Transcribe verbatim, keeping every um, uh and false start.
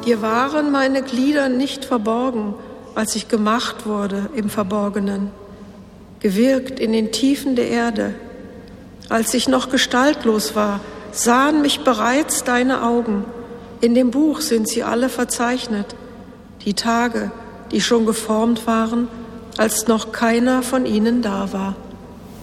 Dir waren meine Glieder nicht verborgen, als ich gemacht wurde im Verborgenen, gewirkt in den Tiefen der Erde. Als ich noch gestaltlos war, sahen mich bereits deine Augen. In dem Buch sind sie alle verzeichnet, die Tage, die schon geformt waren, als noch keiner von ihnen da war.